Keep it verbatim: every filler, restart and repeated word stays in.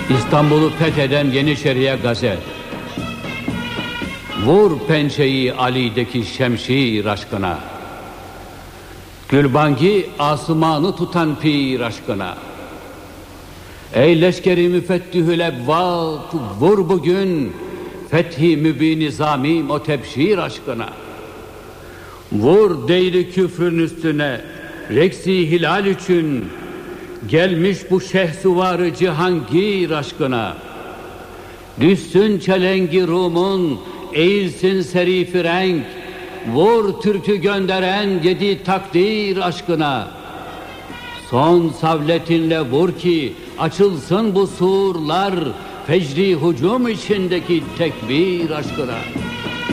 İstanbul'u fetheden Yeniçeriye gazet. Vur pençeyi Ali'deki şemşir aşkına. Gülbangi asmanı tutan pir aşkına. Ey leşkeri müfettihül ebvab, vur bugün fethi mübin zamim o tebşir aşkına. Vur değri küfrün üstüne reksi hilal için gelmiş bu şehsuvarı cihangir aşkına. Düşsün çelengi Rum'un, eğilsin serifi renk, vur Türk'ü gönderen yedi takdir aşkına. Son savletinle vur ki açılsın bu surlar, fecri hücum içindeki tekbir aşkına.